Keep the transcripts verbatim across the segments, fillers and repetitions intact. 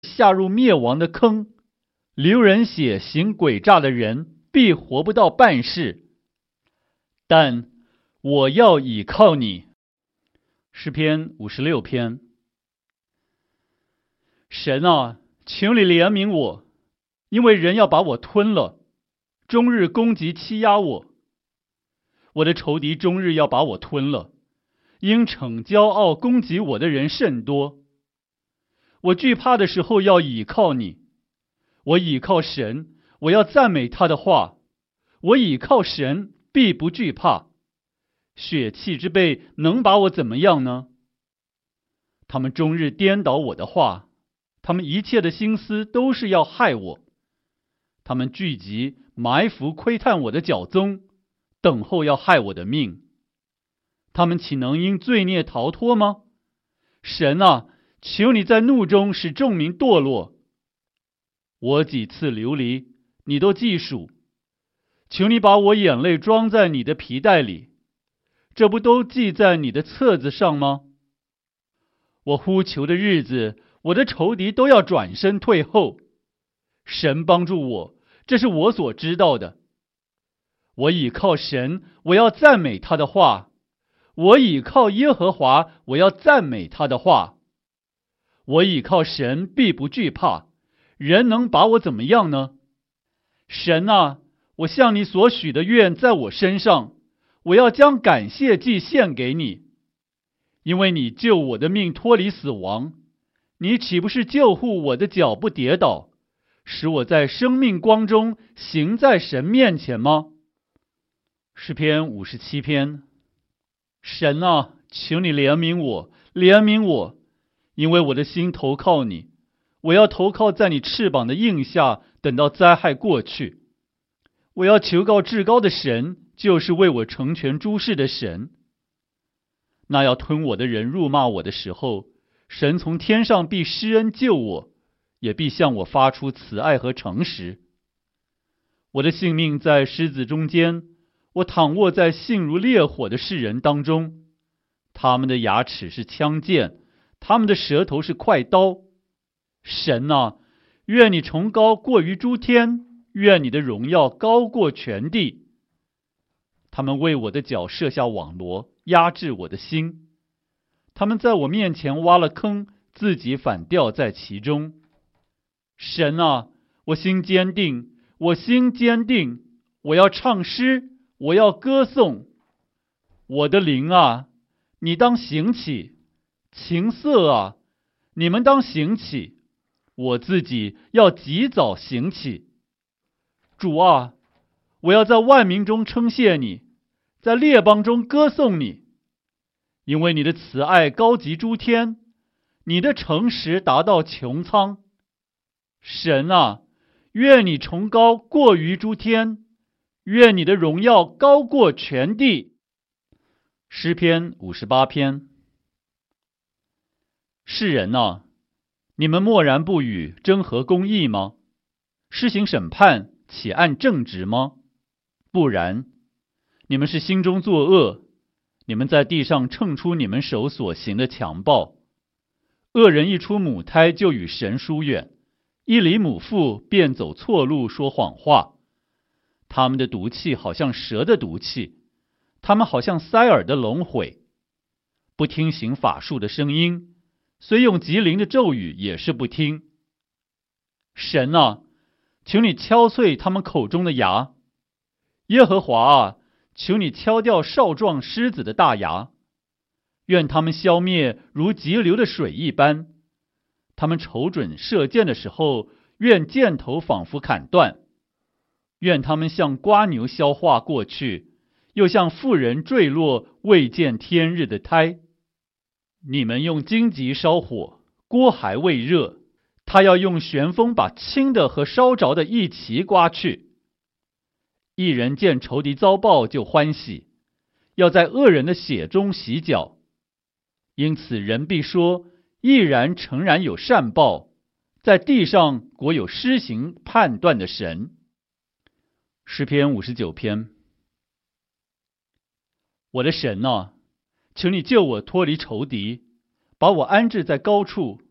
下入灭亡的坑，流人血行诡诈的人必活不到半世。但我要倚靠你。诗篇五十六篇。神啊，求你怜悯我，因为人要把我吞了，终日攻击欺压我。我的仇敌终日要把我吞了，因逞骄傲攻击我的人甚多。我惧怕的时候要倚靠你，我倚靠神，我要赞美他的话。我倚靠神，必不惧怕。血气之辈能把我怎么样呢？他们终日颠倒我的话，他们一切的心思都是要害我。他们聚集埋伏窥探我的脚踪，等候要害我的命。他们岂能因罪孽逃脱吗？神啊，求你在怒中使众民堕落。我几次流离，你都记数。求你把我眼泪装在你的皮带里，这不都记在你的册子上吗？我呼求的日子，我的仇敌都要转身退后。神帮助我，这是我所知道的。我倚靠神，我要赞美他的话。我倚靠耶和华，我要赞美他的话。我倚靠神，必不惧怕。人能把我怎么样呢？神啊，我向你所许的愿在我身上，我要将感谢祭献给你，因为你救我的命脱离死亡。你岂不是救护我的脚不跌倒，使我在生命光中行在神面前吗？诗篇五十七篇。神啊，求你怜悯我，怜悯我，因为我的心投靠你。我要投靠在你翅膀的荫下，等到灾害过去。我要求告至高的神，就是为我成全诸事的神。那要吞我的人辱骂我的时候，神从天上必施恩救我，也必向我发出慈爱和诚实。我的性命在狮子中间，我躺卧在性如烈火的世人当中。他们的牙齿是枪剑，他们的舌头是快刀。神啊，愿你崇高过于诸天，愿你的荣耀高过全地。他们为我的脚设下网罗，压制我的心。他们在我面前挖了坑，自己反掉在其中。神啊，我心坚定，我心坚定，我要唱诗，我要歌颂。我的灵啊，你当醒起；琴瑟啊，你们当醒起。我自己要及早醒起。主啊，我要在万民中称谢你，在列邦中歌颂你，因为你的慈爱高及诸天，你的诚实达到穹苍。神啊，愿你崇高过于诸天，愿你的荣耀高过全地。诗篇五十八篇。世人啊，你们默然不语，争合公义吗？施行审判，岂按正直吗？不然，你们是心中作恶，你们在地上称出你们手所行的强暴。恶人一出母胎就与神疏远，一离母腹便走错路，说谎话。他们的毒气好像蛇的毒气，他们好像塞耳的龙毁。不听行法术的声音，虽用极灵的咒语也是不听。神啊，求你敲碎他们口中的牙。耶和华啊，求你敲掉少壮狮子的大牙。愿他们消灭如急流的水一般。他们瞅准射箭的时候，愿箭头仿佛砍断。愿他们像瓜牛消化过去，又像妇人坠落未见天日的胎。你们用荆棘烧火，锅还未热，他要用旋风把轻的和烧着的一齐刮去。一人见仇敌遭报就欢喜，要在恶人的血中洗脚。因此人必说，毅然诚然有善报，在地上果有施行判断的神。诗篇五十九篇。我的神啊，求你救我脱离仇敌，把我安置在高处，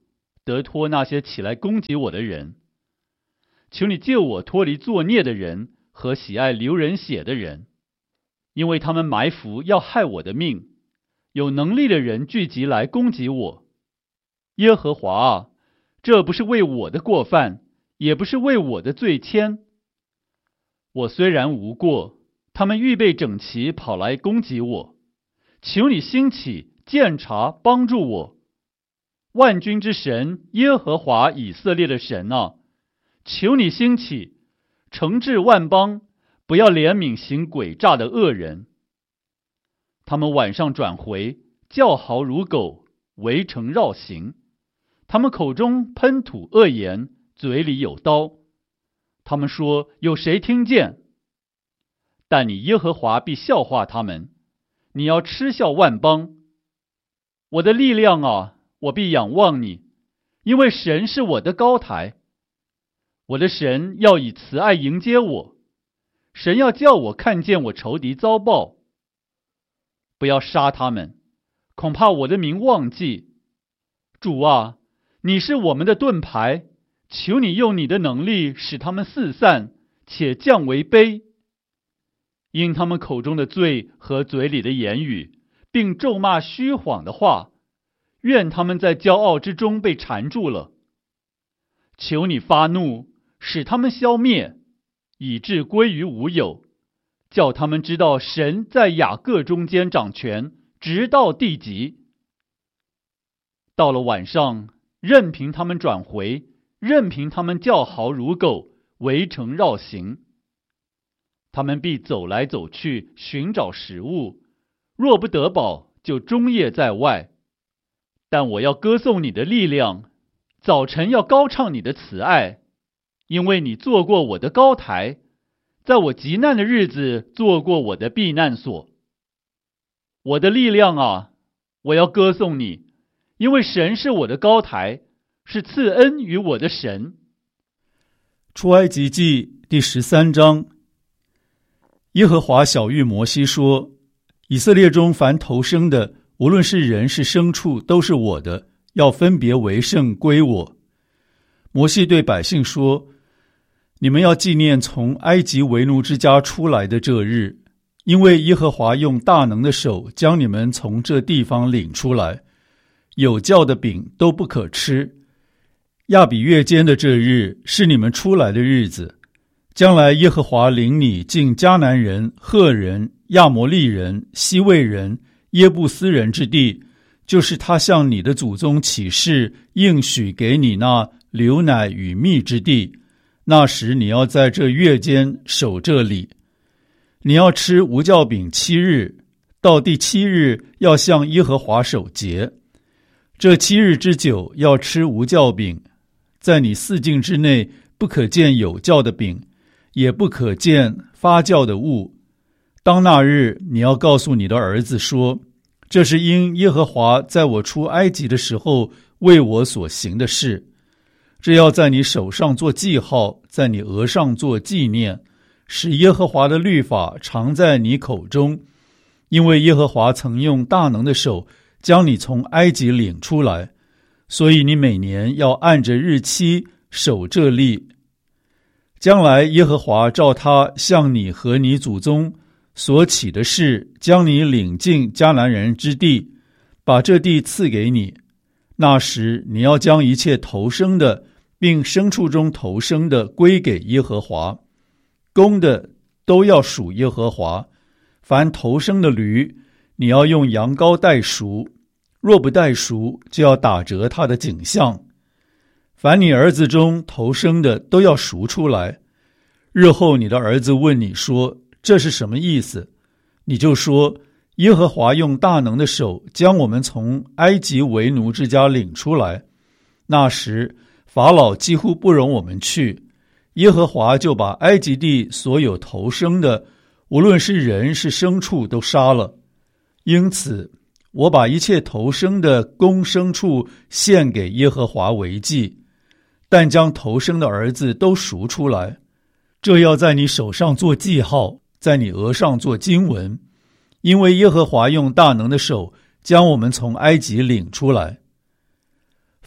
得脱那些起来攻击我的人。求你救我脱离作孽的人和喜爱流人血的人，因为他们埋伏要害我的命，有能力的人聚集来攻击我。耶和华啊，这不是为我的过犯，也不是为我的罪愆。我虽然无过，他们预备整齐跑来攻击我。求你兴起，鉴察，帮助我。万军之神耶和华以色列的神啊，求你兴起，惩治万邦，不要怜悯行诡诈的恶人。他们晚上转回，叫嚎如狗，围城绕行。他们口中喷吐恶言，嘴里有刀。他们说，有谁听见？但你耶和华必笑话他们，你要嗤笑万邦。我的力量啊，我必仰望你，因为神是我的高台。我的神要以慈爱迎接我，神要叫我看见我仇敌遭报。不要杀他们，恐怕我的名忘记。主啊，你是我们的盾牌，求你用你的能力使他们四散，且降为卑。因他们口中的罪和嘴里的言语，并咒骂虚谎的话，愿他们在骄傲之中被缠住了。求你发怒，使他们消灭，以致归于无有，叫他们知道神在雅各中间掌权，直到地极。到了晚上，任凭他们转回，任凭他们叫嚎如狗，围城绕行。他们必走来走去，寻找食物，若不得饱，就终夜在外。但我要歌颂你的力量，早晨要高唱你的慈爱，因为你做过我的高台，在我极难的日子做过我的避难所。我的力量啊，我要歌颂你，因为神是我的高台，是赐恩于我的神。 出埃及记第十三章。耶和华晓谕摩西说，以色列中凡头生的，无论是人是牲畜，都是我的，要分别为圣归我。摩西对百姓说，你们要纪念从埃及为奴之家出来的这日，因为耶和华用大能的手将你们从这地方领出来，有酵的饼都不可吃。亚比月间的这日是你们出来的日子。将来耶和华领你进迦南人、赫人、亚摩利人、西魏人、耶布斯人之地，就是他向你的祖宗起誓应许给你那流奶与蜜之地。那时你要在这月间守这礼，你要吃无酵饼七日，到第七日要向耶和华守节。这七日之久要吃无酵饼，在你四境之内不可见有酵的饼，也不可见发酵的物。当那日，你要告诉你的儿子说，这是因耶和华在我出埃及的时候为我所行的事。这要在你手上做记号，在你额上做纪念，使耶和华的律法常在你口中。因为耶和华曾用大能的手将你从埃及领出来，所以你每年要按着日期守这例。将来耶和华照他向你和你祖宗所起的事，将你领进迦南人之地，把这地赐给你。那时你要将一切头生的，并牲畜中头生的归给耶和华，公的都要属耶和华。凡头生的驴，你要用羊羔代赎，若不代赎，就要打折他的颈项。凡你儿子中头生的都要赎出来。日后你的儿子问你说，这是什么意思？你就说，耶和华用大能的手将我们从埃及为奴之家领出来。那时法老几乎不容我们去，耶和华就把埃及地所有头生的，无论是人是牲畜，都杀了。因此我把一切头生的公牲畜献给耶和华为祭，但将头生的儿子都赎出来。这要在你手上做记号，在你额上做经文，因为耶和华用大能的手将我们从埃及领出来。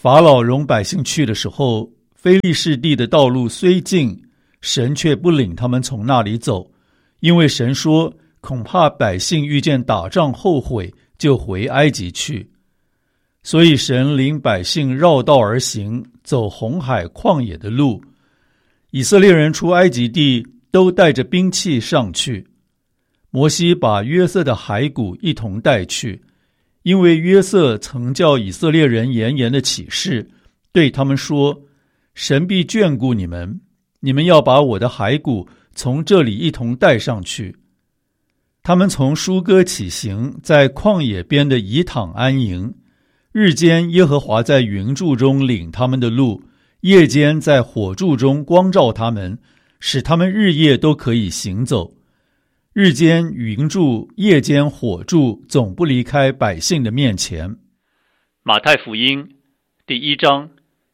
法老容百姓去的时候，非利士地的道路虽近，神却不领他们从那里走，因为神说，恐怕百姓遇见打仗后悔，就回埃及去。所以神领百姓绕道而行，走红海旷野的路。以色列人出埃及地，都带着兵器上去。摩西把约瑟的骸骨一同带去，因为约瑟曾叫以色列人严严的起誓，对他们说，神必眷顾你们，你们要把我的骸骨从这里一同带上去。他们从舒歌起行，在旷野边的以躺安营。日间耶和华在云柱中领他们的路，夜间在火柱中光照他们，使他们日夜都可以行走。日间云柱，夜间火柱，总不离开百姓的面前。 马太福音第一章。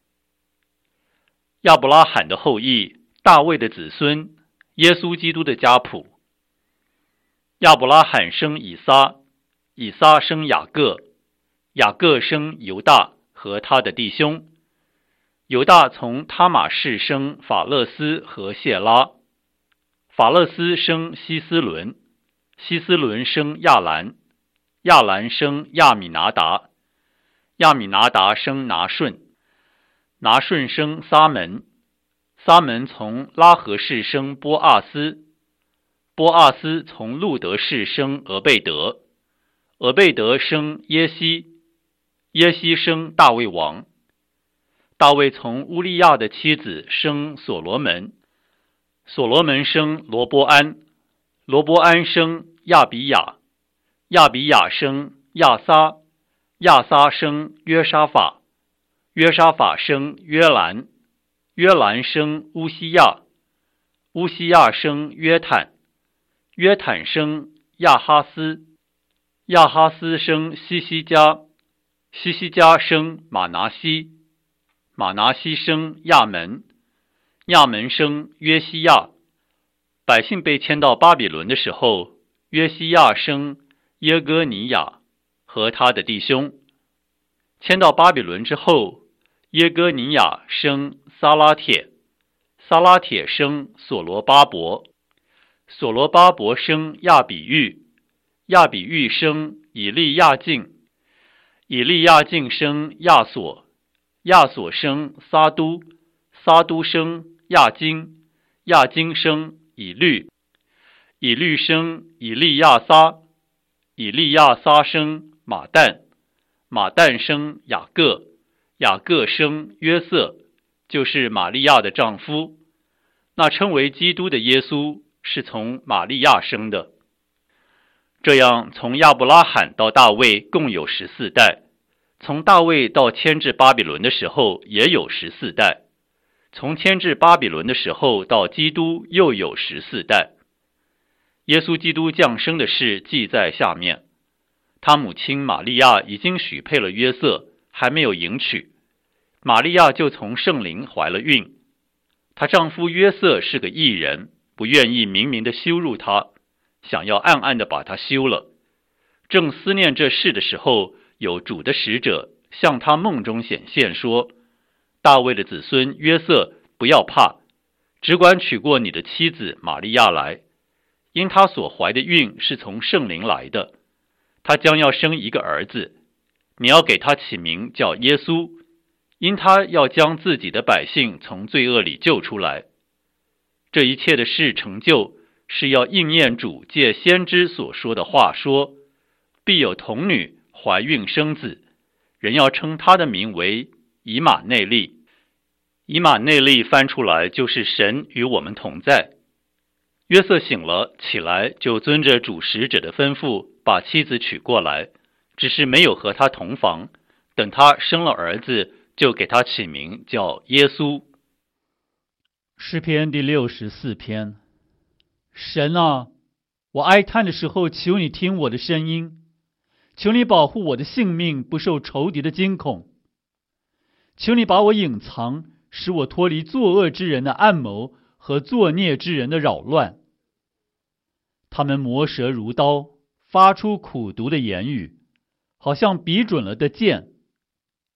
亚伯拉罕的后裔，大卫的子孙，耶稣基督的家谱。亚伯拉罕生以撒，以撒生雅各，雅各生犹大和他的弟兄。犹大从他玛氏生法勒斯和谢拉，法勒斯生希斯伦，希斯伦生亚兰，亚兰生亚米拿达，亚米拿达生拿顺，拿顺生撒门，撒门从拉合氏生波阿斯，波阿斯从路德氏生俄贝德，俄贝德生耶西，耶西生大卫王，大卫从乌利亚的妻子生所罗门，所罗门生罗波安，罗波安生亚比雅，亚比雅生亚撒，亚撒生约沙法，约沙法生约兰，约兰生乌西亚，乌西亚生约坦，约坦生亚哈斯，亚哈斯生西西家，西西家生马拿西，马拿西生亚门，亚门生约西亚。百姓被迁到巴比伦的时候，约西亚生耶哥尼亚和他的弟兄。迁到巴比伦之后，耶哥尼亚生撒拉铁，撒拉铁生所罗巴伯，所罗巴伯生亚比喻，亚比喻生以利亚敬，以利亚敬生亚索，亚索生撒都，撒都生亚金，亚金生以律，以律生以利亚撒，以利亚撒生马旦，马旦生雅各，雅各生约瑟，就是玛利亚的丈夫。那称为基督的耶稣是从玛利亚生的。这样从亚伯拉罕到大卫共有十四代，从大卫到迁至巴比伦的时候也有十四代，从迁至巴比伦的时候到基督又有十四代。耶稣基督降生的事记在下面。他母亲玛利亚已经许配了约瑟，还没有迎娶，玛利亚就从圣灵怀了孕。她丈夫约瑟是个义人，不愿意明明地羞辱她，想要暗暗地把她休了。正思念这事的时候，有主的使者向他梦中显现说，大卫的子孙约瑟，不要怕，只管娶过你的妻子玛利亚来，因她所怀的孕是从圣灵来的，她将要生一个儿子，你要给他起名叫耶稣，因他要将自己的百姓从罪恶里救出来。这一切的事成就，是要应验主借先知所说的话，说必有童女怀孕生子，人要称他的名为以马内利。以马内利翻出来就是神与我们同在。约瑟醒了起来，就遵着主使者的吩咐把妻子娶过来，只是没有和他同房，等他生了儿子，就给他起名叫耶稣。 诗篇第六十四篇。神啊，我哀叹的时候，求你听我的声音，求你保护我的性命不受仇敌的惊恐，求你把我隐藏，使我脱离作恶之人的暗谋和作孽之人的扰乱。他们磨舌如刀，发出苦毒的言语，好像比准了的箭。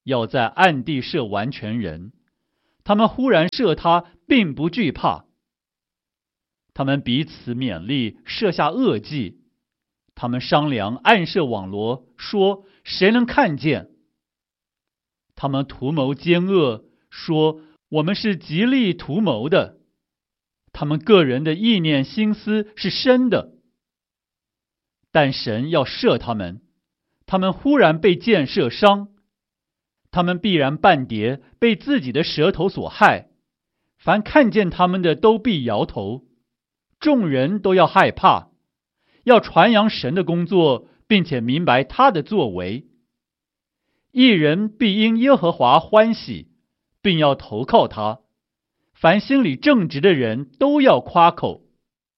要在暗地设完全人，他们忽然射他，并不惧怕。他们彼此勉励，设下恶计。他们商量，暗设网罗，说谁能看见？他们图谋奸恶，说我们是极力图谋的。他们个人的意念心思是深的，但神要射他们，他们忽然被箭射伤。他们必然半跌，被自己的舌头所害。凡看见他们的都必摇头，众人都要害怕，要传扬神的工作，并且明白他的作为。一人必因耶和华欢喜，并要投靠他。凡心里正直的人都要夸口。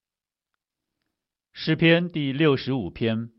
诗篇第六十五篇。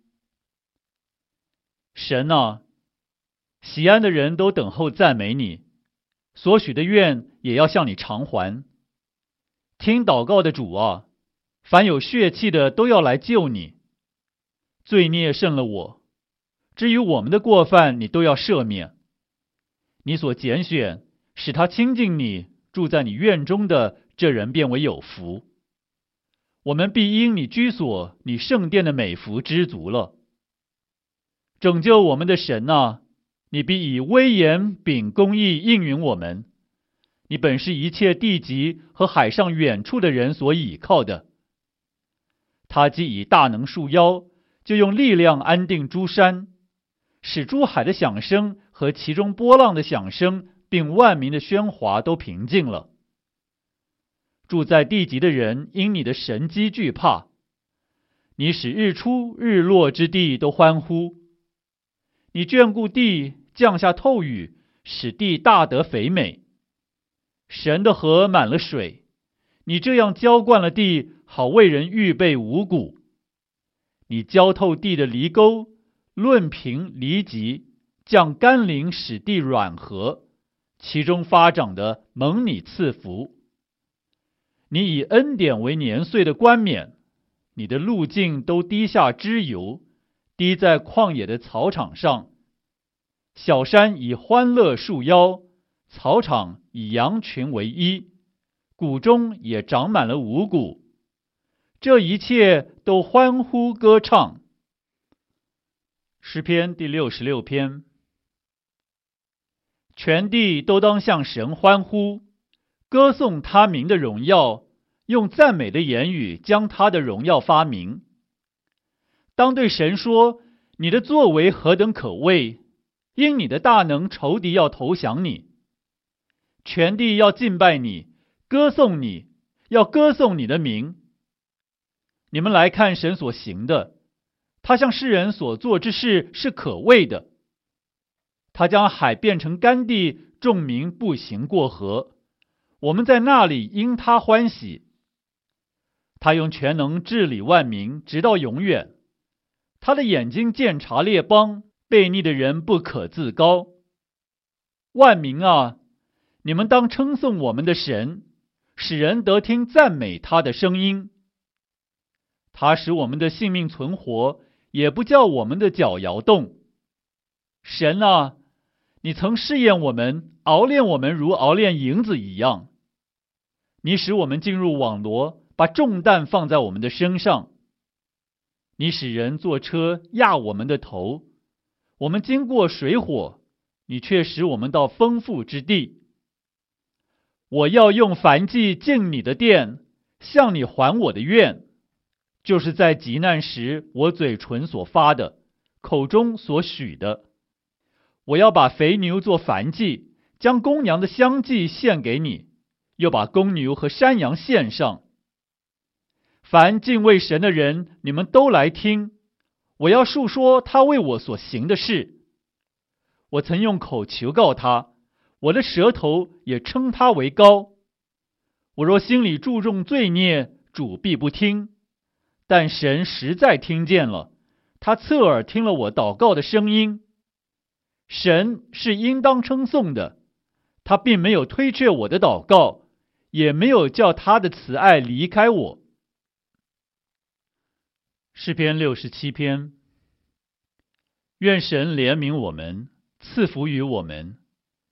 神啊，喜安的人都等候赞美你，所许的愿也要向你偿还。听祷告的主啊，凡有血气的都要来救你。罪孽胜了我，至于我们的过犯，你都要赦免。你所拣选使他亲近你，住在你院中的这人便为有福。我们必因你居所，你圣殿的美福知足了。拯救我们的神啊，你必以威严秉公义应允我们。你本是一切地极和海上远处的人所倚靠的。他既以大能束腰，就用力量安定诸山，使诸海的响声和其中波浪的响声，并万民的喧哗都平静了。住在地极的人因你的神机惧怕，你使日出日落之地都欢呼。你眷顾地，降下透雨，使地大得肥美。神的河满了水，你这样浇灌了地，好为人预备五谷。你浇透地的犁沟，论平犁脊，降甘霖使地软和，其中发长的蒙你赐福。你以恩典为年岁的冠冕，你的路径都滴下脂油，滴在旷野的草场上。小山以欢乐束腰，草场以羊群为衣，谷中也长满了五谷。这一切都欢呼歌唱。诗篇第六十六篇。全地都当向神欢呼，歌颂他名的荣耀，用赞美的言语将他的荣耀发明。当对神说，你的作为何等可畏，因你的大能，仇敌要投降你。全地要敬拜你，歌颂你，要歌颂你的名。你们来看神所行的，他向世人所做之事是可畏的。他将海变成干地，众民步行过河，我们在那里因他欢喜。他用全能治理万民，直到永远。他的眼睛鉴察列邦，悖逆的人不可自高。万民啊，你们当称颂我们的神，使人得听赞美他的声音。他使我们的性命存活，也不叫我们的脚摇动。神啊，你曾试验我们，熬炼我们如熬炼银子一样。你使我们进入网罗，把重担放在我们的身上。你使人坐车压我们的头，我们经过水火，你却使我们到丰富之地。我要用燔祭进你的殿，向你还我的愿，就是在急难时我嘴唇所发的，口中所许的。我要把肥牛做燔祭，将公羊的香祭献给你，又把公牛和山羊献上。凡敬畏神的人，你们都来听，我要述说他为我所行的事。我曾用口求告他，我的舌头也称他为高。我若心里注重罪孽，主必不听。但神实在听见了，他侧耳听了我祷告的声音。神是应当称颂的，他并没有推却我的祷告，也没有叫他的慈爱离开我。诗篇六十七篇。愿神怜悯我们，赐福于我们，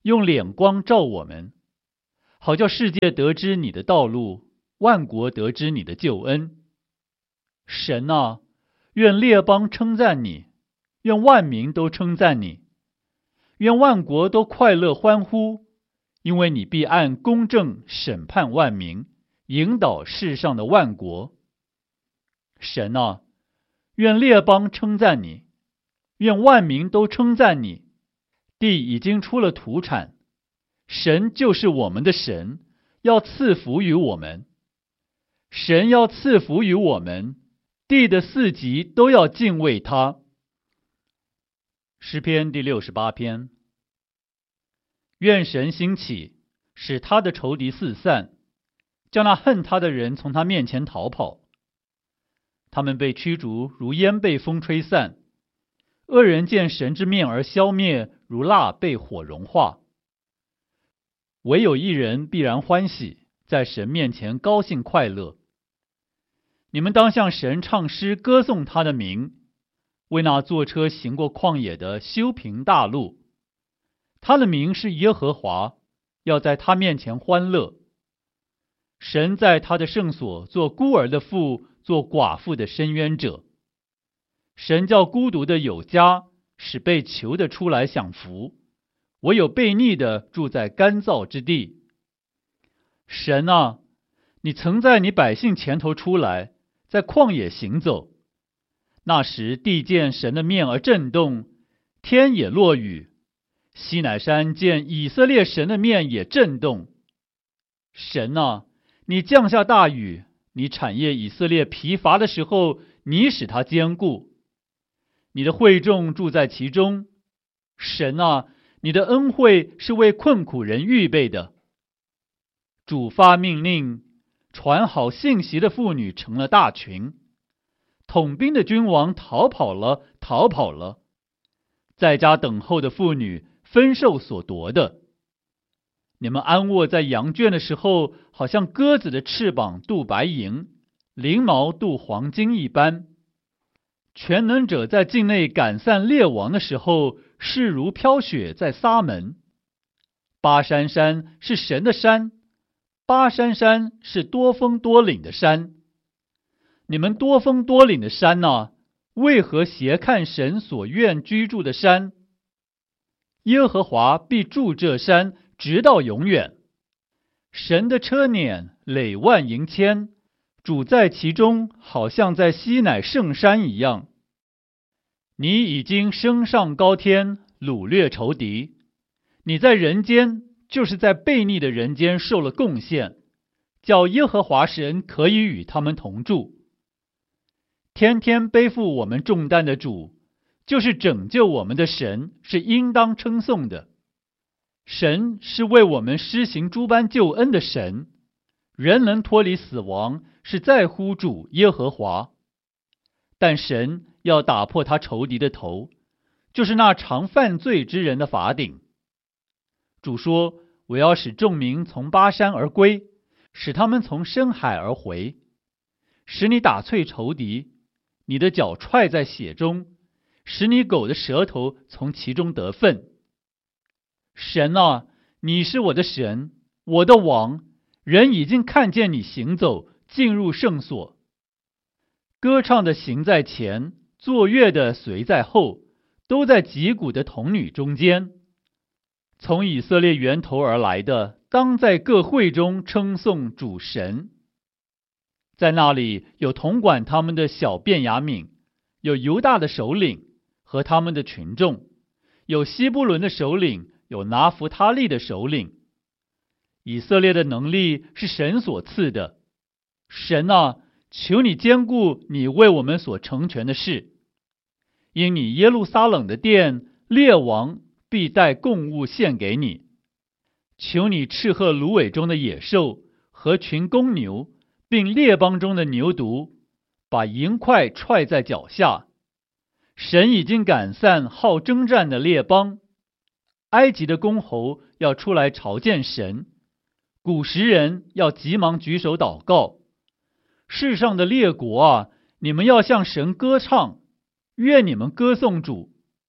用脸光照我们，好叫世界得知你的道路，万国得知你的救恩。神啊，愿列邦称赞你，愿万民都称赞你，愿万国都快乐欢呼，因为你必按公正审判万民，引导世上的万国。神啊，愿列邦称赞你，愿万民都称赞你。地已经出了土产，神就是我们的神，要赐福于我们。神要赐福于我们，地的四极都要敬畏他。诗篇第六十八篇。愿神兴起，使他的仇敌四散，叫那恨他的人从他面前逃跑。他们被驱逐，如烟被风吹散；恶人见神之面而消灭，如蜡被火融化。唯有一人必然欢喜，在神面前高兴快乐。你们当向神唱诗，歌颂他的名，为那坐车行过旷野的修平大路。他的名是耶和华，要在他面前欢乐。神在他的圣所做孤儿的父，做寡妇的伸冤者。神叫孤独的有家，使被囚的出来享福，唯有悖逆的住在干燥之地。神啊，你曾在你百姓前头出来，在旷野行走。那时地见神的面而震动，天也落雨，西乃山见以色列神的面也震动。神啊，你降下大雨，你产业以色列疲乏的时候，你使他坚固。你的会众住在其中。神啊，你的恩惠是为困苦人预备的。主发命令，传好信息的妇女成了大群。统兵的君王逃跑了，逃跑了。在家等候的妇女分受所夺的。你们安卧在羊圈的时候，好像鸽子的翅膀镀白银，翎毛镀黄金一般。全能者在境内赶散列王的时候，势如飘雪在撒门。巴珊山是神的山，巴珊山是多峰多岭的山。你们多峰多岭的山啊，为何斜看神所愿居住的山？耶和华必住这山，直到永远。神的车辇累万盈千，主在其中，好像在西乃圣山一样。你已经升上高天，掳掠仇敌。你在人间，就是在悖逆的人间受了贡献，叫耶和华神可以与他们同住。天天背负我们重担的主，就是拯救我们的神，是应当称颂的。神是为我们施行诸般救恩的神，人能脱离死亡，是在乎主耶和华。但神要打破他仇敌的头，就是那常犯罪之人的法顶。主说，我要使众民从巴山而归，使他们从深海而回，使你打碎仇敌，你的脚踹在血中，使你狗的舌头从其中得分。神啊，你是我的神，我的王，人已经看见你行走，进入圣所。歌唱的行在前，作乐的随在后，都在击鼓的童女中间。从以色列源头而来的，当在各会中称颂主神。在那里有统管他们的小便雅悯，有犹大的首领和他们的群众，有西布伦的首领，有拿弗他利的首领。以色列的能力是神所赐的。神啊，求你坚固你为我们所成全的事。因你耶路撒冷的殿，列王必带供物献给你。求你斥喝芦苇中的野兽和群公牛，并列邦中的牛犊，把银块踹在脚下。神已经赶散好征战的列邦。埃及的公侯要出来朝见神，古时人要急忙举手祷告。世上的列国啊，你们要向神歌唱，愿你们歌颂主。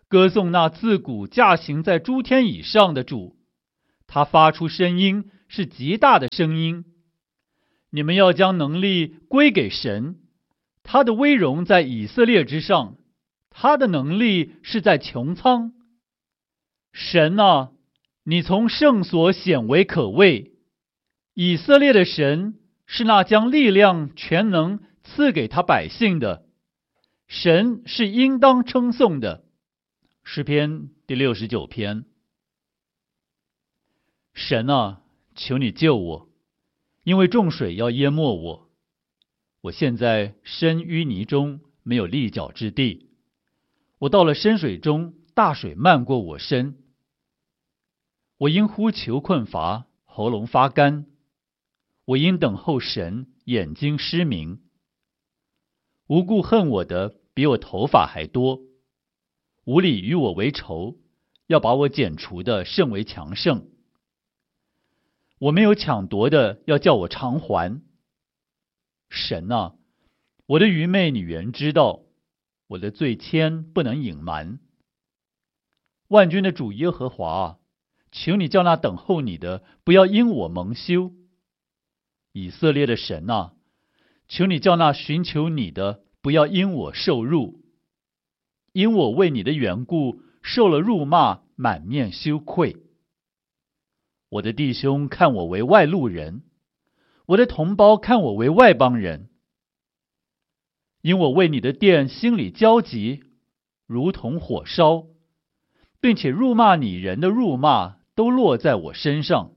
歌颂那自古驾行在诸天以上的主，他发出声音是极大的声音。你们要将能力归给神，他的威荣在以色列之上，他的能力是在穹苍。神啊，你从圣所显为可畏，以色列的神是那将力量全能赐给他百姓的，神是应当称颂的。诗篇第六十九篇。神啊，求你救我，因为众水要淹没我。我现在身淤泥中，没有立脚之地。我到了深水中，大水漫过我身。我因呼求困乏，喉咙发干。我因等候神，眼睛失明。无故恨我的比我头发还多，无理与我为仇，要把我剪除的甚为强盛。我没有抢夺的，要叫我偿还。神啊，我的愚昧你原知道，我的罪愆不能隐瞒。万军的主耶和华啊，求你叫那等候你的不要因我蒙羞。以色列的神啊，求你叫那寻求你的不要因我受辱。因我为你的缘故受了辱骂，满面羞愧。我的弟兄看我为外路人，我的同胞看我为外邦人。因我为你的殿心里焦急，如同火烧，并且辱骂你人的辱骂都落在我身上。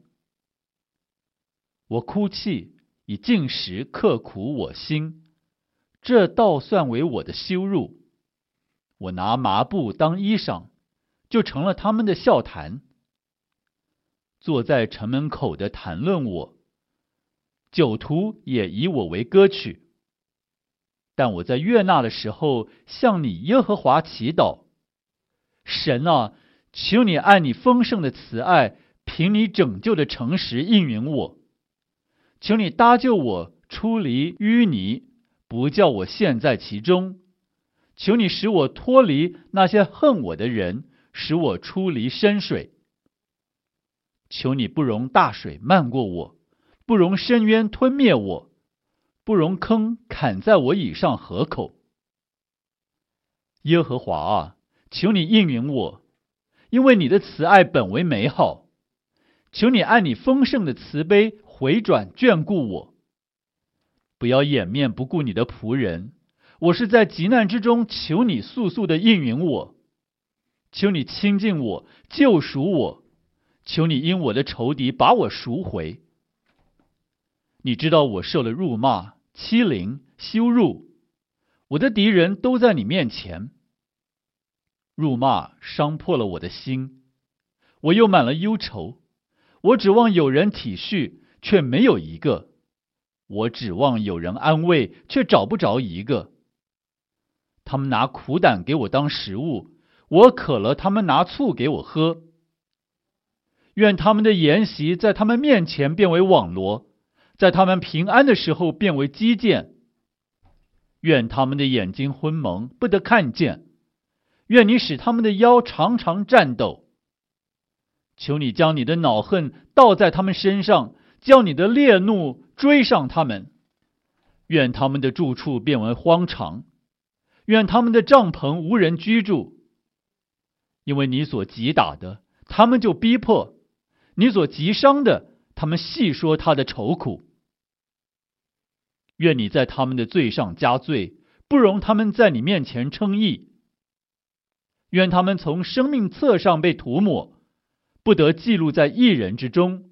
我哭泣，以进食刻苦我心，这倒算为我的羞辱。我拿麻布当衣裳，就成了他们的笑谈。坐在城门口的谈论我，酒徒也以我为歌曲。但我在悦纳的时候，向你耶和华祈祷。神啊，求你按你丰盛的慈爱，凭你拯救的诚实应允我。求你搭救我出离淤泥，不叫我陷在其中。求你使我脱离那些恨我的人，使我出离深水。求你不容大水漫过我，不容深渊吞灭我，不容坑砍在我以上河口。耶和华啊，求你应允我，因为你的慈爱本为美好。求你按你丰盛的慈悲回转眷顾我。不要掩面不顾你的仆人，我是在急难之中求你速速的应允我。求你亲近我，救赎我。求你因我的仇敌把我赎回。你知道我受了辱骂、欺凌、羞辱，我的敌人都在你面前。辱骂伤破了我的心，我又满了忧愁。我指望有人体恤，却没有一个；我指望有人安慰，却找不着一个。他们拿苦胆给我当食物，我渴了，他们拿醋给我喝。愿他们的筵席在他们面前变为网罗，在他们平安的时候变为基建。愿他们的眼睛昏蒙，不得看见。愿你使他们的腰常常战斗。求你将你的恼恨倒在他们身上，叫你的烈怒追上他们。愿他们的住处变为荒场，愿他们的帐篷无人居住。因为你所击打的，他们就逼迫；你所击伤的，他们细说他的愁苦。愿你在他们的罪上加罪，不容他们在你面前称义。愿他们从生命册上被涂抹，不得记录在义人之中。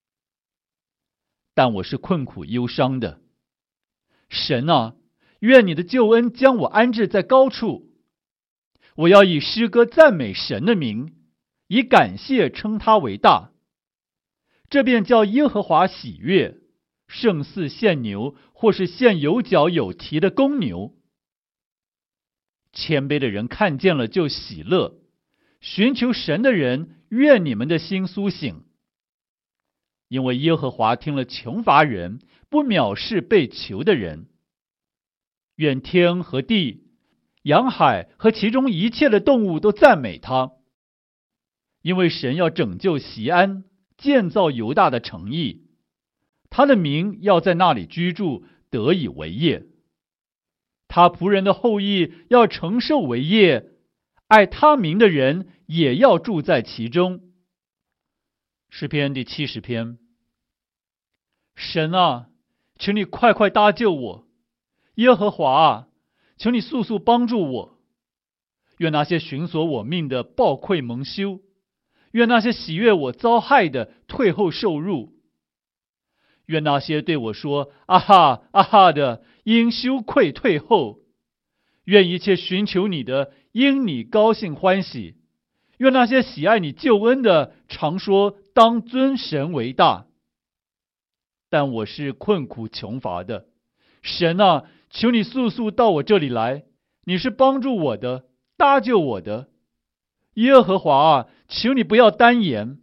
但我是困苦忧伤的。神啊，愿你的救恩将我安置在高处。我要以诗歌赞美神的名，以感谢称他为大。这便叫耶和华喜悦，胜似献牛，或是献有角有蹄的公牛。谦卑的人看见了就喜乐，寻求神的人，愿你们的心苏醒。因为耶和华听了穷乏人，不藐视被囚的人。愿天和地， 洋海和其中一切的动物都赞美他，因为神要拯救锡安，建造犹大的城邑，他的名要在那里居住，得以为业。他仆人的后裔要承受为业，爱他名的人也要住在其中。诗篇第七十篇。神啊，请你快快搭救我，耶和华啊，请你速速帮助我。愿那些寻索我命的暴愧蒙羞，愿那些喜悦我遭害的退后受辱。愿那些对我说啊哈啊哈的因羞愧退后，愿一切寻求你的因你高兴欢喜。愿那些喜爱你救恩的常说当尊神为大。但我是困苦穷乏的，神啊，求你速速到我这里来，你是帮助我的，搭救我的。耶和华啊，求你不要单言。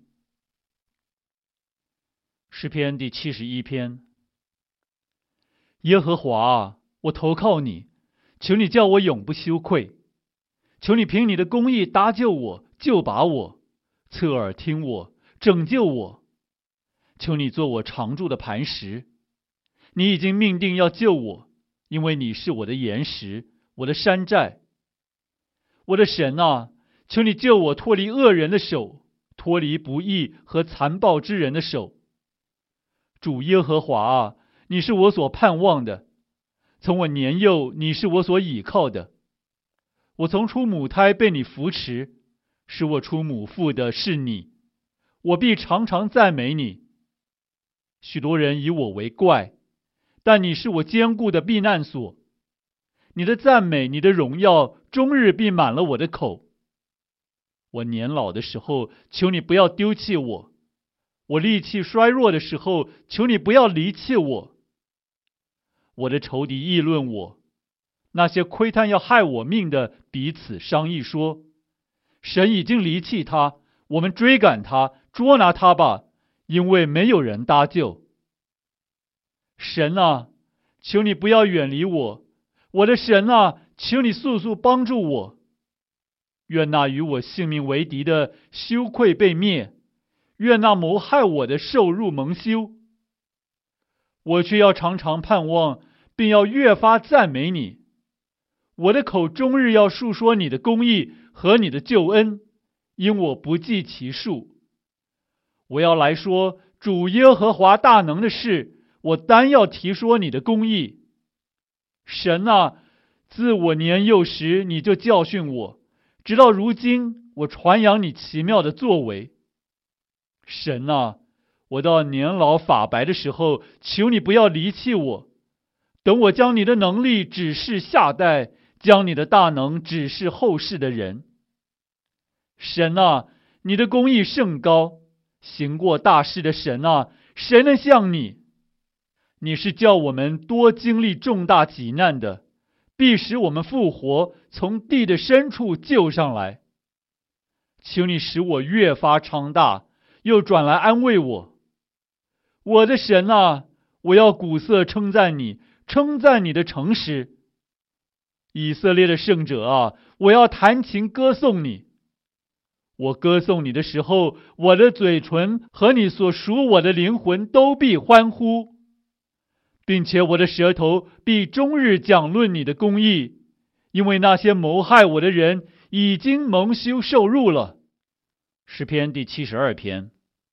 诗篇第七十一篇。耶和华啊，我投靠你，求你叫我永不羞愧，求你凭你的公义搭救我，救拔我，侧耳听我，拯救我。求你做我常住的磐石，你已经命定要救我，因为你是我的岩石，我的山寨。我的神啊，求你救我脱离恶人的手，脱离不义和残暴之人的手。主耶和华啊，你是我所盼望的，从我年幼你是我所倚靠的。我从出母胎被你扶持，使我出母腹的是你，我必常常赞美你。许多人以我为怪，但你是我坚固的避难所。你的赞美，你的荣耀，终日必满了我的口。我年老的时候，求你不要丢弃我；我力气衰弱的时候，求你不要离弃我。我的仇敌议论我，那些窥探要害我命的彼此商议说：神已经离弃他，我们追赶他，捉拿他吧，因为没有人搭救。神啊，求你不要远离我，我的神啊，求你速速帮助我。愿那与我性命为敌的羞愧被灭，愿那谋害我的受辱蒙羞。我却要常常盼望，并要越发赞美你。我的口终日要述说你的公义和你的救恩，因我不计其数。我要来说主耶和华大能的事，我单要提说你的公义。神啊，自我年幼时你就教训我，直到如今我传扬你奇妙的作为。神啊，我到年老发白的时候，求你不要离弃我。等我将你的能力指示下代，将你的大能指示后世的人。神啊，你的公义甚高，行过大事的神啊，谁能像你？你是叫我们多经历重大急难的，必使我们复活，从地的深处救上来。求你使我越发昌大，又转来安慰我。我的神啊，我要鼓瑟称赞你，称赞你的诚实。以色列的圣者啊，我要弹琴歌颂你。我歌颂你的时候，我的嘴唇和你所属我的灵魂都必欢呼，并且我的舌头必终日讲论你的公义，因为那些谋害我的人已经蒙羞受辱了。诗篇第七十二篇。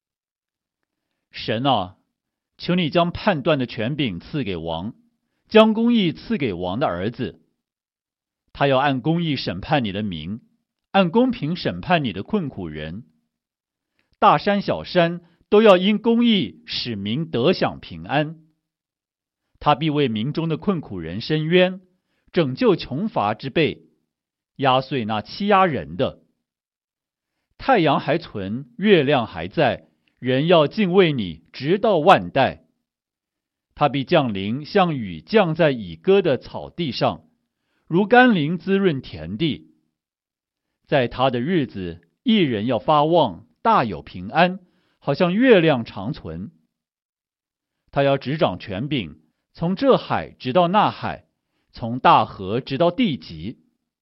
神啊，求你将判断的权柄赐给王，将公义赐给王的儿子。他要按公义审判你的民，按公平审判你的困苦人。大山小山都要因公义使民得享平安。他必为民中的困苦人伸冤，拯救穷乏之辈，压碎那欺压人的。太阳还存，月亮还在，人要敬畏你，直到万代。他必降临，像雨降在已割的草地上，如甘霖滋润田地。在他的日子，一人要发旺，大有平安，好像月亮长存。他要执掌权柄，从这海直到那海，从大河直到地极。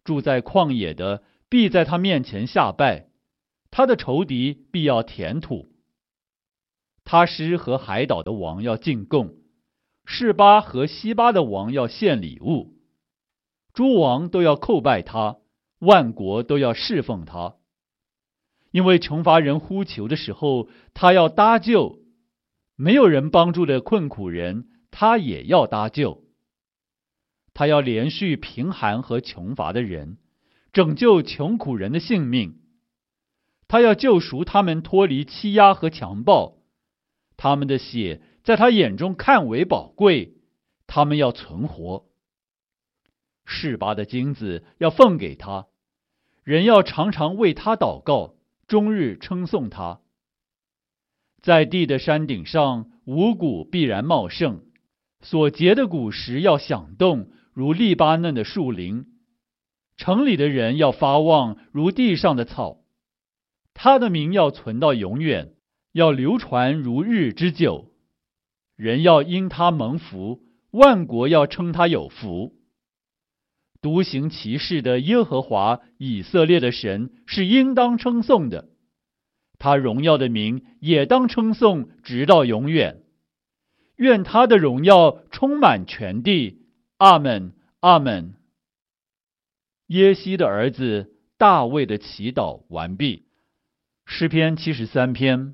住在旷野的必在他面前下拜，他的仇敌必要填土。他施和海岛的王要进贡，示巴和西巴的王要献礼物，诸王都要叩拜他，万国都要侍奉他。因为惩罚人呼求的时候，他要搭救；没有人帮助的困苦人，他也要搭救。他要连续贫寒和穷乏的人，拯救穷苦人的性命。他要救赎他们脱离欺压和强暴，他们的血在他眼中看为宝贵，他们要存活。示巴的金子要奉给他，人要常常为他祷告，终日称颂他。在地的山顶上，五谷必然茂盛，所结的果实要响动，如利巴嫩的树林。城里的人要发旺，如地上的草。他的名要存到永远，要流传如日之久。人要因他蒙福，万国要称他有福。独行其事的耶和华以色列的神是应当称颂的，他荣耀的名也当称颂直到永远。愿他的荣耀充满全地。阿们，阿们。耶西的儿子大卫的祈祷完毕。诗篇七十三篇。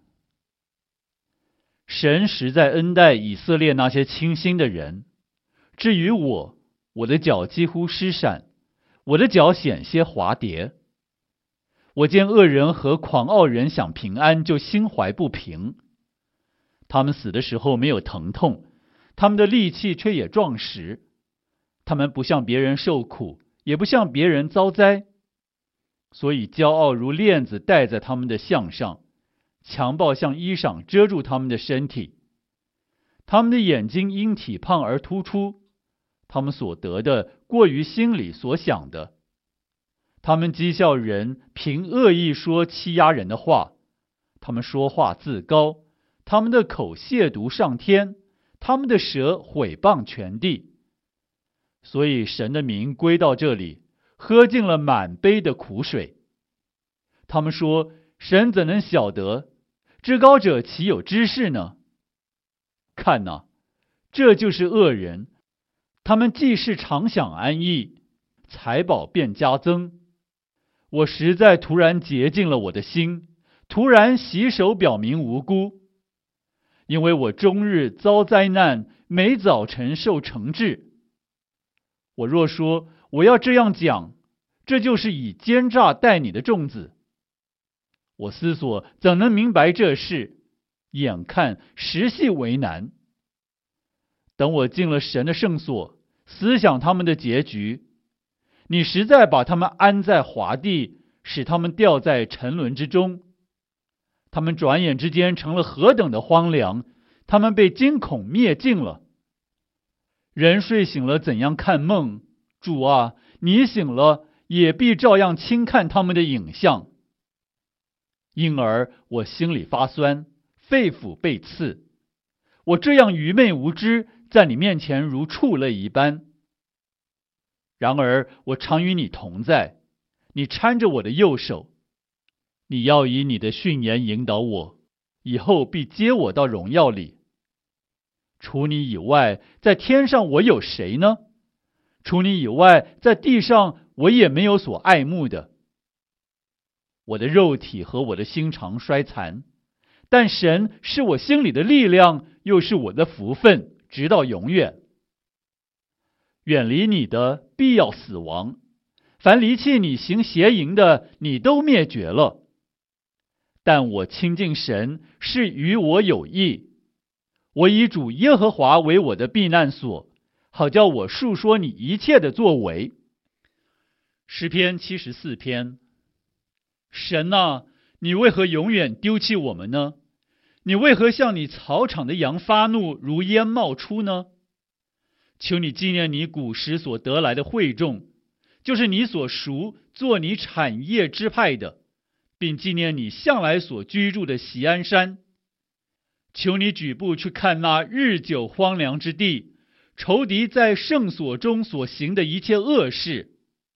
神实在恩待以色列那些清心的人。至于我，我的脚几乎失闪，我的脚险些滑跌。我见恶人和狂傲人想平安，就心怀不平。他们死的时候没有疼痛，他们的力气却也壮实。他们不向别人受苦，也不向别人遭灾，所以骄傲如链子戴在他们的项上，强暴像衣裳遮住他们的身体。他们的眼睛因体胖而突出，他们所得的过于心里所想的。他们讥笑人，凭恶意说欺压人的话。他们说话自高，他们的口亵渎上天，他们的舌毁谤全地。所以神的名归到这里，喝尽了满杯的苦水。他们说，神怎能晓得？至高者岂有知识呢？看哪，这就是恶人，他们既是常享安逸，财宝便加增。我实在突然洁净了我的心，突然洗手表明无辜。因为我终日遭灾难，每早晨受惩治。我若说我要这样讲，这就是以奸诈待你的众子。我思索怎能明白这事，眼看实系为难。等我进了神的圣所，思想他们的结局，你实在把他们安在滑地，使他们掉在沉沦之中。他们转眼之间成了何等的荒凉，他们被惊恐灭尽了。人睡醒了怎样看梦？主啊，你醒了，也必照样轻看他们的影像。因而我心里发酸，肺腑被刺。我这样愚昧无知，在你面前如畜类一般。然而我常与你同在，你搀着我的右手。你要以你的训言引导我，以后必接我到荣耀里。除你以外，在天上我有谁呢？除你以外，在地上我也没有所爱慕的。我的肉体和我的心肠衰残，但神是我心里的力量，又是我的福分，直到永远。远离你的必要死亡，凡离弃你行邪淫的，你都灭绝了。但我亲近神是与我有益，我以主耶和华为我的避难所，好叫我述说你一切的作为。诗篇七十四篇。神啊，你为何永远丢弃我们呢？你为何向你草场的羊发怒，如烟冒出呢？求你纪念你古时所得来的会众，就是你所赎做你产业支派的，并纪念你向来所居住的锡安山。求你举步去看那日久荒凉之地，仇敌在圣所中所行的一切恶事。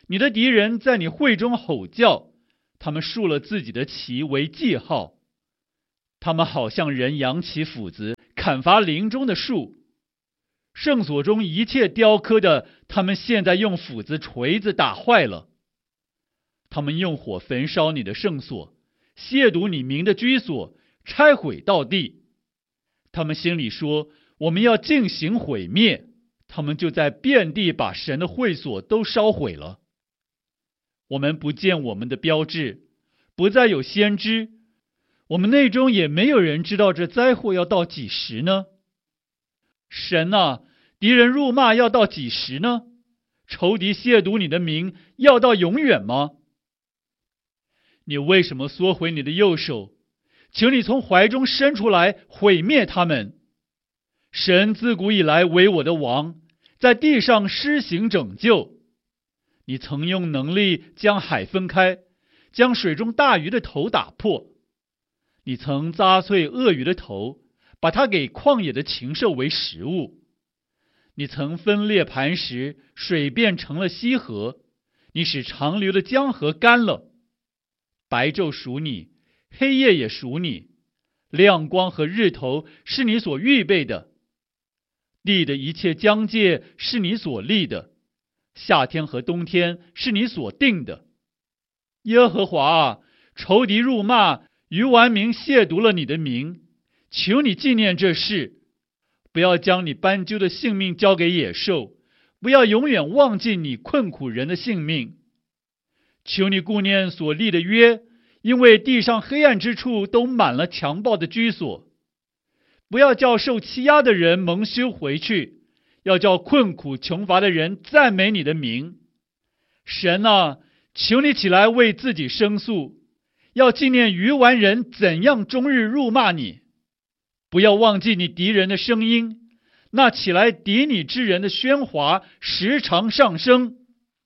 你的敌人在你会中吼叫，他们竖了自己的旗为记号。他们好像人扬起斧子，砍伐林中的树。圣所中一切雕刻的，他们现在用斧子、锤子打坏了。他们用火焚烧你的圣所，亵渎你名的居所，拆毁到地。他们心里说，我们要进行毁灭，他们就在遍地把神的会所都烧毁了。我们不见我们的标志，不再有先知，我们内中也没有人知道这灾祸要到几时呢？神啊，敌人辱骂要到几时呢？仇敌亵渎你的名要到永远吗？你为什么缩回你的右手？请你从怀中伸出来，毁灭他们。神自古以来为我的王，在地上施行拯救。你曾用能力将海分开，将水中大鱼的头打破。你曾扎碎鳄鱼的头，把它给旷野的禽兽为食物。你曾分裂磐石，水变成了溪河。你使长流的江河干了。白昼属你，黑夜也属你。亮光和日头是你所预备的。地的一切疆界是你所立的。夏天和冬天是你所定的。耶和华啊，仇敌辱骂，愚顽民亵渎了你的名，求你纪念这事，不要将你斑鸠的性命交给野兽，不要永远忘记你困苦人的性命。求你顾念所立的约，因为地上黑暗之处都满了强暴的居所。不要叫受欺压的人蒙羞回去，要叫困苦穷乏的人赞美你的名。神啊，求你起来为自己申诉，要纪念愚顽人怎样终日辱骂你。不要忘记你敌人的声音，那起来敌你之人的喧哗时常上升。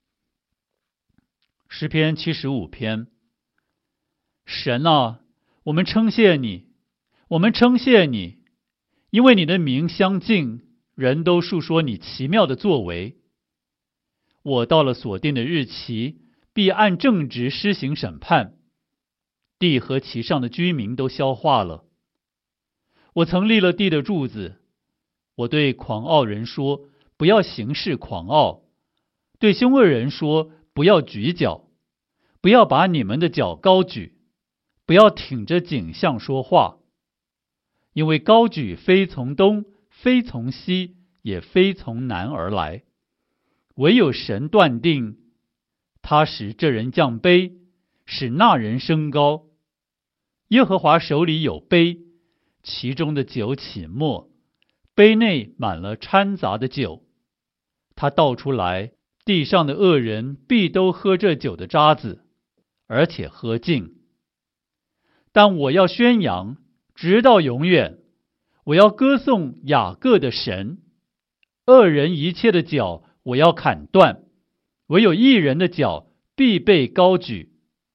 诗篇七十五篇。神啊，我们称谢你，我们称谢你，因为你的名相近，人都述说你奇妙的作为。我到了所定的日期，必按正直施行审判，地和其上的居民都消化了。我曾立了地的柱子，我对狂傲人说，不要行事狂傲；对凶恶人说，不要举脚，不要把你们的脚高举，不要挺着颈项说话，因为高举非从东，非从西，也非从南而来，唯有神断定，他使这人降卑，使那人升高。耶和华手里有杯，其中的酒起沫，杯内满了掺杂的酒。他倒出来，地上的恶人必都喝这酒的渣子，而且喝尽。但我要宣扬，直到永远，我要歌颂雅各的神。恶人一切的脚我要砍断，唯有义人的脚必被高举。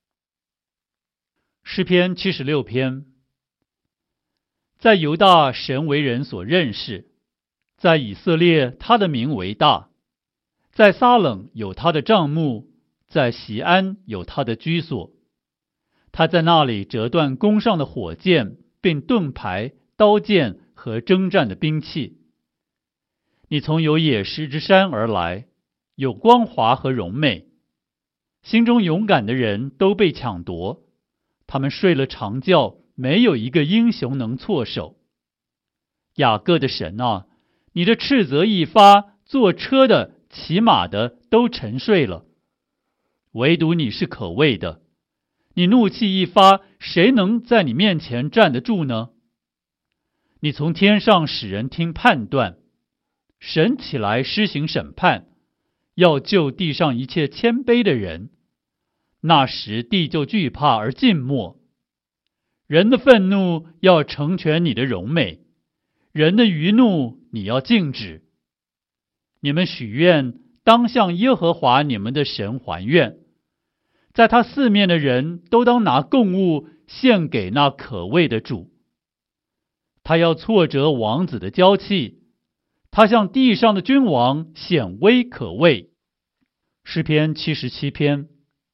诗篇七十六篇。在犹大，神为人所认识；在以色列，他的名为大；在撒冷有他的帐幕，在锡安有他的居所。他在那里折断弓上的火箭，并盾牌、刀剑和征战的兵器。你从有野狮之山而来，有光华和荣美。心中勇敢的人都被抢夺，他们睡了长觉，没有一个英雄能措手。雅各的神啊，你的斥责一发，坐车的、骑马的都沉睡了，唯独你是可畏的。你怒气一发，谁能在你面前站得住呢？你从天上使人听判断，神起来施行审判，要救地上一切谦卑的人。那时地就惧怕而静默。人的愤怒要成全你的荣美，人的余怒你要禁止。你们许愿，当向耶和华你们的神还愿，在他四面的人都当拿供物献给那可畏的主。他要挫折王子的骄气，他向地上的君王显威可畏。 诗篇七十七篇。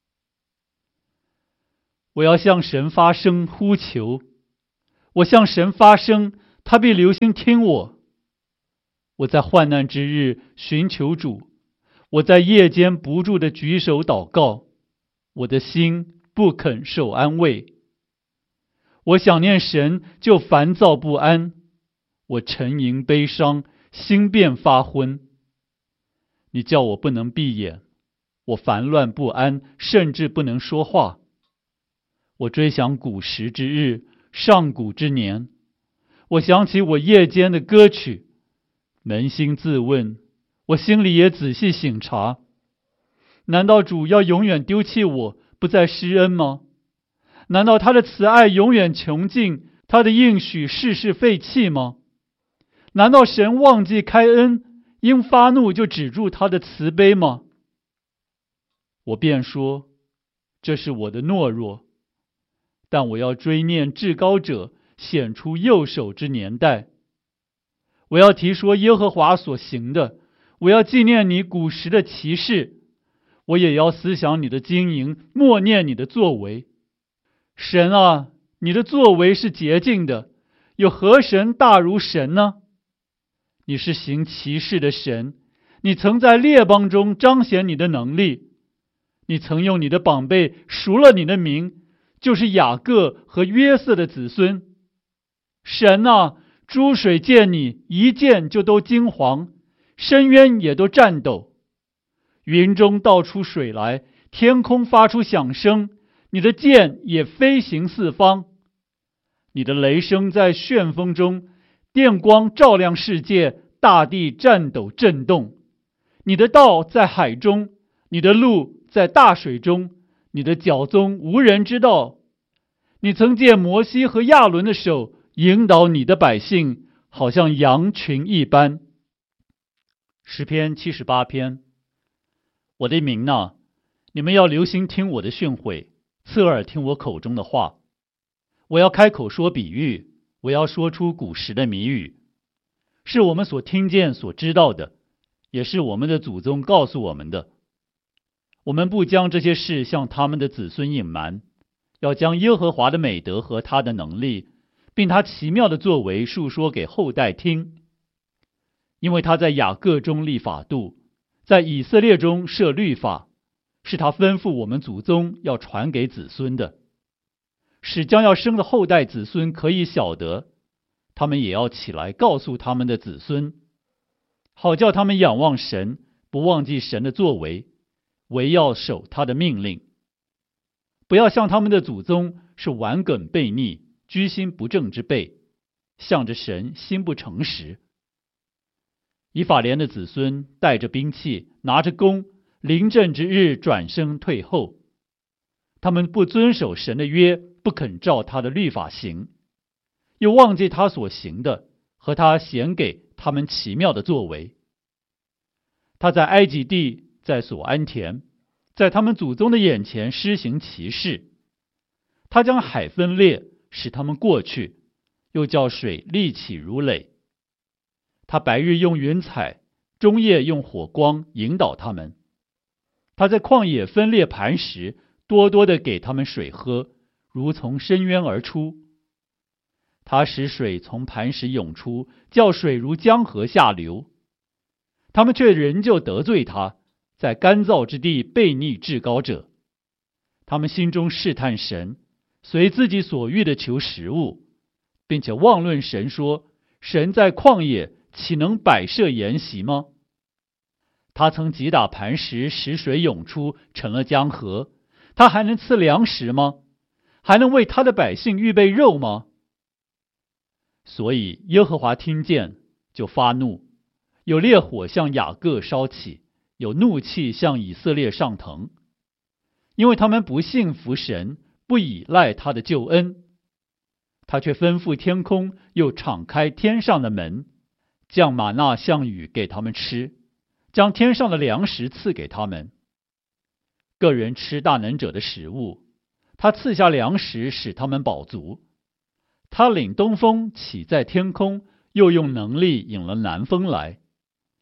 我要向神发声呼求，我向神发声，他必留心听我。我在患难之日寻求主，我在夜间不住地举手祷告，我的心不肯受安慰。我想念神，就烦躁不安，我沉吟悲伤，心便发昏。你叫我不能闭眼，我烦乱不安，甚至不能说话。我追想古时之日，上古之年，我想起我夜间的歌曲，扪心自问，我心里也仔细省察，难道主要永远丢弃我，不再施恩吗？难道他的慈爱永远穷尽，他的应许世世废弃吗？难道神忘记开恩，因发怒就止住他的慈悲吗？我便说，这是我的懦弱，但我要追念至高者显出右手之年代。我要提说耶和华所行的，我要纪念你古时的奇事，我也要思想你的经营，默念你的作为。神啊，你的作为是洁净的，有何神大如神呢？你是行奇事的神，你曾在列邦中彰显你的能力，你曾用你的膀臂赎了你的名，就是雅各和约瑟的子孙。神啊，诸水见你，一见就都惊惶，深渊也都颤抖。云中倒出水来，天空发出响声，你的剑也飞行四方。你的雷声在旋风中，电光照亮世界，大地颤抖震动。你的道在海中，你的路在大水中，你的脚踪无人知道。你曾借摩西和亚伦的手引导你的百姓，好像羊群一般。诗篇七十八篇。我的民哪，你们要留心听我的训诲，侧耳听我口中的话。我要开口说比喻，我要说出古时的谜语，是我们所听见所知道的，也是我们的祖宗告诉我们的。我们不将这些事向他们的子孙隐瞒，要将耶和华的美德和他的能力，并他奇妙的作为述说给后代听。因为他在雅各中立法度，在以色列中设律法，是他吩咐我们祖宗要传给子孙的，使将要生的后代子孙可以晓得，他们也要起来告诉他们的子孙，好叫他们仰望神，不忘记神的作为，唯要守他的命令，不要像他们的祖宗是顽梗悖逆，居心不正之辈，向着神心不诚实。以法莲的子孙带着兵器，拿着弓，临阵之日转身退后。他们不遵守神的约，不肯照他的律法行，又忘记他所行的和他显给他们奇妙的作为。他在埃及地，在所安田，在他们祖宗的眼前施行奇事。他将海分裂，使他们过去，又叫水立起如垒。他白日用云彩，中夜用火光引导他们。他在旷野分裂磐石，多多的给他们水喝，如从深渊而出。他使水从磐石涌出，叫水如江河下流。他们却仍旧得罪他，在干燥之地悖逆至高者。他们心中试探神，随自己所欲的求食物，并且妄论神说，神在旷野岂能摆设筵席吗？他曾击打磐石，使水涌出，成了江河。他还能赐粮食吗？还能为他的百姓预备肉吗？所以耶和华听见，就发怒，有烈火向雅各烧起，有怒气向以色列上腾，因为他们不信服神，不倚赖他的救恩。他却吩咐天空，又敞开天上的门，降玛纳像雨给他们吃，将天上的粮食赐给他们。个人吃大能者的食物，他赐下粮食使他们饱足。他领东风起在天空，又用能力引了南风来。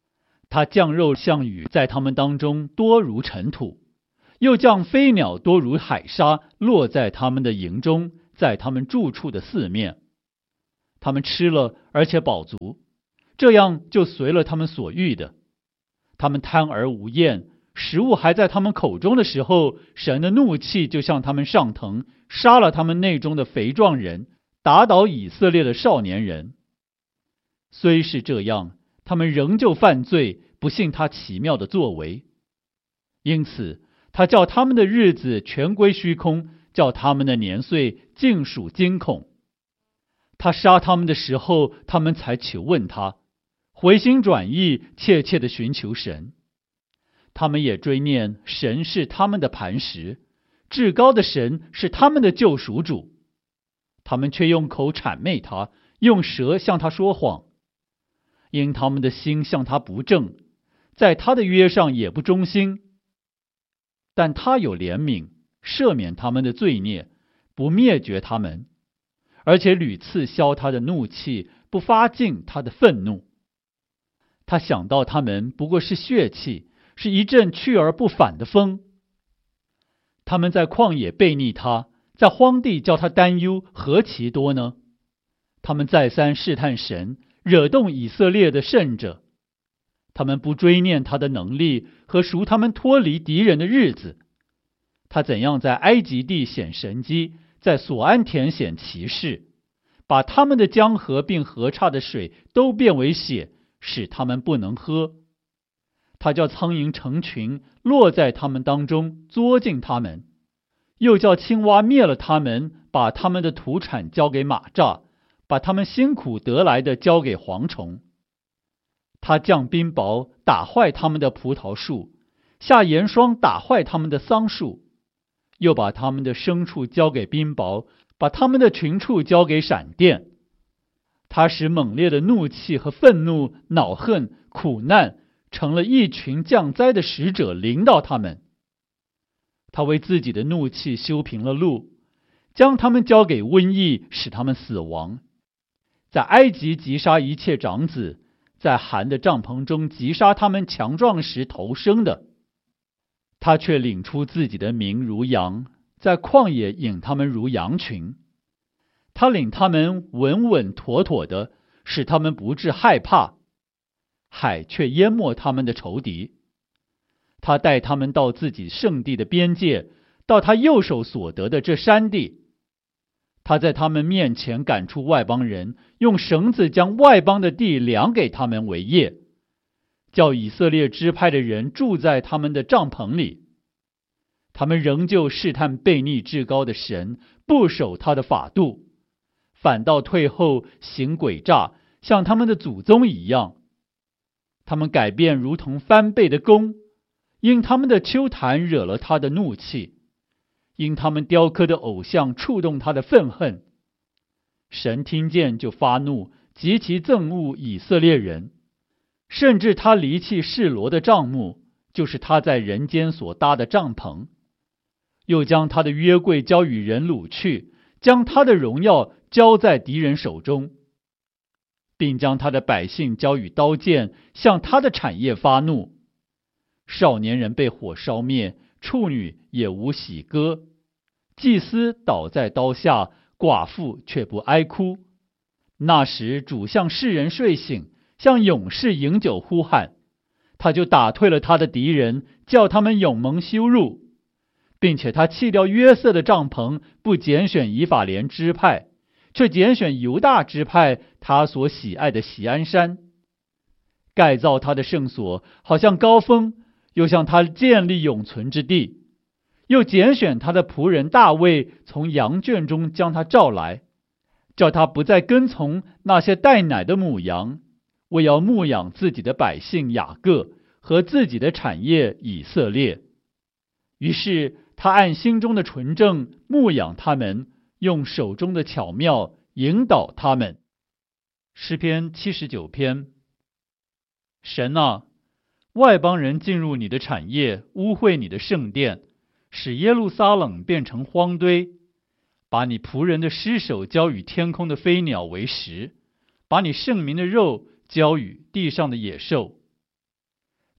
他降肉像雨，在他们当中多如尘土，又降飞鸟多如海沙，落在他们的营中，在他们住处的四面。他们吃了，而且饱足，这样就随了他们所欲的。他们贪而无厌，食物还在他们口中的时候，神的怒气就向他们上腾，杀了他们内中的肥壮人，打倒以色列的少年人。虽是这样，他们仍旧犯罪，不信他奇妙的作为。因此他叫他们的日子全归虚空，叫他们的年岁尽属惊恐。他杀他们的时候，他们才求问他，回心转意，切切地寻求神。他们也追念神是他们的磐石，至高的神是他们的救赎主。他们却用口谄媚他，用舌向他说谎。因他们的心向他不正，在他的约上也不忠心。但他有怜悯，赦免他们的罪孽，不灭绝他们，而且屡次消他的怒气，不发尽他的愤怒。他想到他们不过是血气，是一阵去而不返的风。他们在旷野悖逆他，在荒地叫他担忧，何其多呢？他们再三试探神，惹动以色列的圣者。他们不追念他的能力和赎他们脱离敌人的日子。他怎样在埃及地显神迹，在索安田显奇事，把他们的江河并河岔的水都变为血，使他们不能喝。他叫苍蝇成群，落在他们当中，作尽他们，又叫青蛙灭了他们，把他们的土产交给蚂蚱，把他们辛苦得来的交给蝗虫。他降冰雹，打坏他们的葡萄树，下盐霜，打坏他们的桑树，又把他们的牲畜交给冰雹，把他们的群畜交给闪电。他使猛烈的怒气和愤怒、恼恨、苦难成了一群降灾的使者，临到他们。他为自己的怒气修平了路，将他们交给瘟疫，使他们死亡。在埃及击杀一切长子，在含的帐篷中击杀他们强壮时头生的。他却领出自己的民如羊，在旷野引他们如羊群。他领他们稳稳妥妥的，使他们不致害怕。海却淹没他们的仇敌。他带他们到自己圣地的边界，到他右手所得的这山地。他在他们面前赶出外邦人，用绳子将外邦的地量给他们为业，叫以色列支派的人住在他们的帐篷里。他们仍旧试探悖逆至高的神，不守他的法度，反倒退后行诡诈，像他们的祖宗一样。他们改变如同翻倍的弓，因他们的丘坛惹了他的怒气，因他们雕刻的偶像触动他的愤恨。神听见就发怒，极其憎恶以色列人，甚至他离弃示罗的帐幕，就是他在人间所搭的帐篷，又将他的约柜交与人掳去，将他的荣耀交在敌人手中，并将他的百姓交与刀剑，向他的产业发怒。少年人被火烧灭，处女也无喜歌，祭司倒在刀下，寡妇却不哀哭。那时主向世人睡醒，向勇士饮酒呼喊，他就打退了他的敌人，叫他们永蒙羞辱，并且他弃掉约瑟的帐篷，不拣选以法莲支派，却拣选犹大支派，他所喜爱的锡安山，盖造他的圣所，好像高峰，又向他建立永存之地，又拣选他的仆人大卫，从羊圈中将他召来，叫他不再跟从那些带奶的母羊，为要牧养自己的百姓雅各和自己的产业以色列。于是他按心中的纯正牧养他们，用手中的巧妙引导他们。诗篇七十九篇。神啊，外邦人进入你的产业，污秽你的圣殿，使耶路撒冷变成荒堆，把你仆人的尸首交与天空的飞鸟为食，把你圣民的肉交与地上的野兽。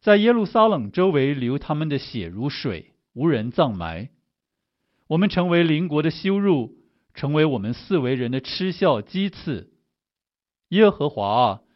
在耶路撒冷周围流他们的血如水，无人葬埋。我们成为邻国的羞辱，成为我们四围人的嗤笑讥刺。耶和华啊，